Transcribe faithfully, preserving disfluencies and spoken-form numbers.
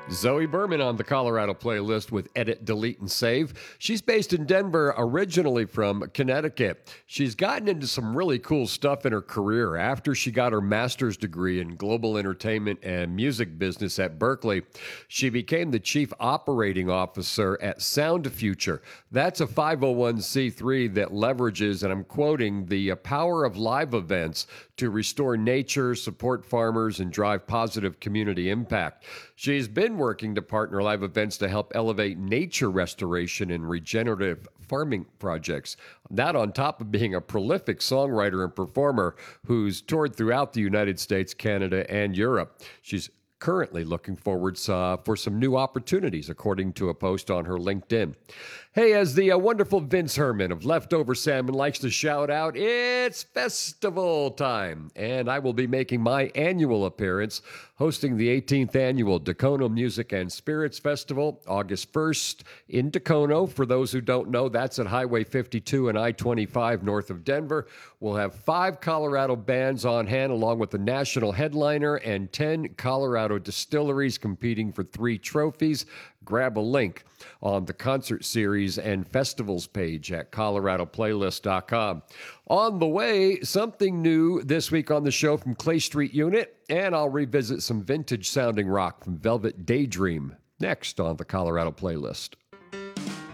Zoe Berman on the Colorado playlist with Edit, Delete, and Save. She's based in Denver, originally from Connecticut. She's gotten into some really cool stuff in her career. After she got her master's degree in global entertainment and music business at Berkeley, she became the chief operating officer at Sound Future. That's a five oh one c three that leverages, and I'm quoting, the power of live events to restore nature, support farmers, and drive positive community impact. She's been working to partner live events to help elevate nature restoration and regenerative farming projects. That on top of being a prolific songwriter and performer who's toured throughout the United States, Canada, and Europe. She's currently looking forward uh, for some new opportunities, according to a post on her LinkedIn. Hey, as the uh, wonderful Vince Herman of Leftover Salmon likes to shout out, it's festival time, and I will be making my annual appearance hosting the eighteenth annual Dacono Music and Spirits Festival, August first in Dacono. For those who don't know, that's at Highway fifty-two and I twenty-five north of Denver. We'll have five Colorado bands on hand, along with the national headliner and ten Colorado distilleries competing for three trophies. Grab a link on the concert series and festivals page at colorado playlist dot com. On the way, something new this week on the show from Clay Street Unit, and I'll revisit some vintage sounding rock from Velvet Daydream next on the Colorado Playlist.